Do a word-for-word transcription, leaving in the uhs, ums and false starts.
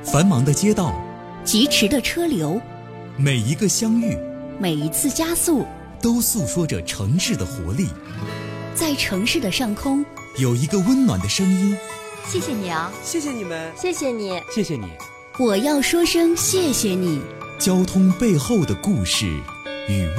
繁忙的街道， 疾驰的车流， 每一个相遇， 每一次加速， 都诉说着城市的活力。 在城市的上空， 有一个温暖的声音。 谢谢你啊， 谢谢你们， 谢谢你， 谢谢你。 我要说声谢谢你。 交通背后的故事与